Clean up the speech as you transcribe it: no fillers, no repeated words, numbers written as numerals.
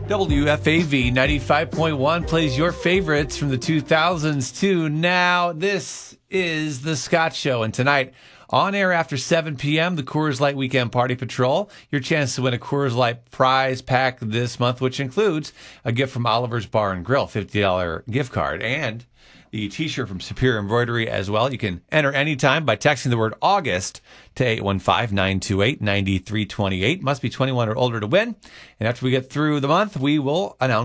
WFAV 95.1 plays your favorites from the 2000s to now. This is The Scott Show, and tonight, on air after 7 p.m., the Coors Light Weekend Party Patrol. Your chance to win a Coors Light prize pack this month, which includes a gift from Oliver's Bar and Grill, $50 gift card, and the T-shirt from Superior Embroidery as well. You can enter anytime by texting the word August to 815-928-9328. Must be 21 or older to win. And after we get through the month, we will announce